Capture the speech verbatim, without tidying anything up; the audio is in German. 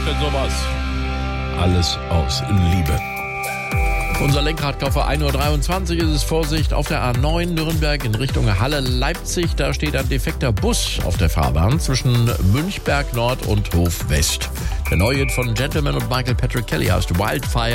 denn sowas? Alles aus Liebe. Unser Lenkrad für ein Uhr dreiundzwanzig ist es. Vorsicht auf der A neun Nürnberg in Richtung Halle-Leipzig. Da steht ein defekter Bus auf der Fahrbahn zwischen Münchberg Nord und Hof West. Der neue Hit von Gentleman und Michael Patrick Kelly heißt Wildfire.